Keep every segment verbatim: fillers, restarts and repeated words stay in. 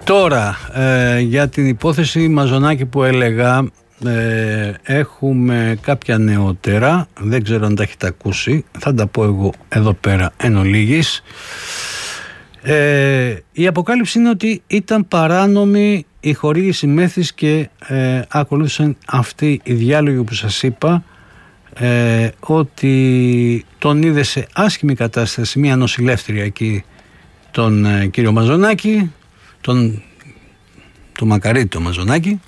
Τώρα, ε, για την υπόθεση Μαζονάκη που έλεγα, ε, έχουμε κάποια νεότερα, δεν ξέρω αν τα έχετε ακούσει, θα τα πω εγώ εδώ πέρα εν ολίγης. Ε, η αποκάλυψη είναι ότι ήταν παράνομη η χορήγηση μέθης και ε, ακολούθησαν αυτοί οι διάλογοι που σας είπα, ε, ότι τον είδε σε άσχημη κατάσταση μια νοσηλεύτρια εκεί, τον ε, κύριο Μαζονάκη, τον το Μακαρίτη το Μαζονάκη,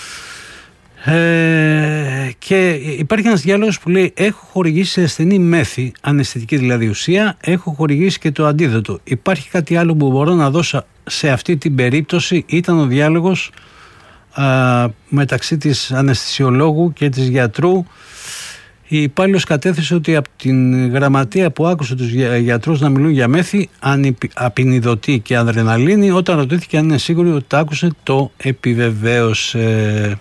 ε, και υπάρχει ένας διάλογος που λέει: έχω χορηγήσει σε ασθενή μέθη, αναισθητική δηλαδή ουσία, έχω χορηγήσει και το αντίδοτο. Υπάρχει κάτι άλλο που μπορώ να δώσω σε αυτή την περίπτωση? Ήταν ο διάλογος α, μεταξύ της αναισθησιολόγου και της γιατρού. Η υπάλληλος κατέθεσε ότι από την γραμματεία που άκουσε τους γιατρούς να μιλούν για μέθη, απεινιδωτή και αδρεναλίνη, όταν ρωτήθηκε αν είναι σίγουροι ότι τα άκουσε, το επιβεβαίωσε.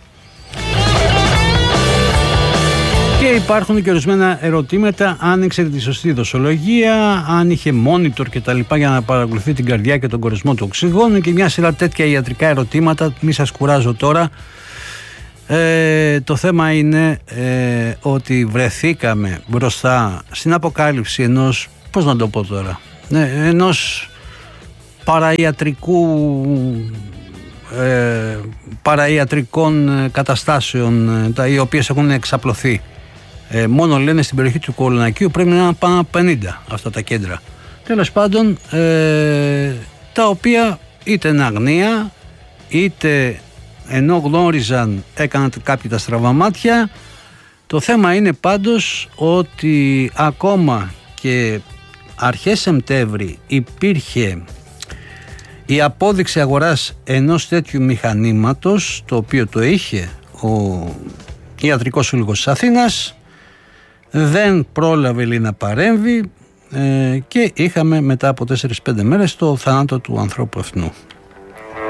Και υπάρχουν και ορισμένα ερωτήματα, αν ήξερε τη σωστή δοσολογία, αν είχε monitor και τα λοιπά για να παρακολουθεί την καρδιά και τον κορεσμό του οξυγόνου και μια σειρά τέτοια ιατρικά ερωτήματα. Μη σας κουράζω τώρα. Ε, το θέμα είναι ε, ότι βρεθήκαμε μπροστά στην αποκάλυψη ενός, πώς να το πω τώρα, ε, ενός παραϊατρικού ε, παραϊατρικών καταστάσεων, ε, τα, οι οποίες έχουν εξαπλωθεί. Ε, μόνο λένε στην περιοχή του Κολονακίου πρέπει να είναι πάνω από πενήντα αυτά τα κέντρα. Τέλος πάντων, ε, τα οποία είτε είναι αγνία, είτε ενώ γνώριζαν έκαναν κάποιοι τα στραβά μάτια. Το θέμα είναι πάντως ότι ακόμα και αρχές Σεπτέμβρη υπήρχε η απόδειξη αγοράς ενός τέτοιου μηχανήματος, το οποίο το είχε ο Ιατρικός Σύλλογος της Αθήνας, δεν πρόλαβε λέει να παρέμβει, ε, και είχαμε μετά από τέσσερις πέντε μέρες το θάνατο του ανθρώπου αυτού.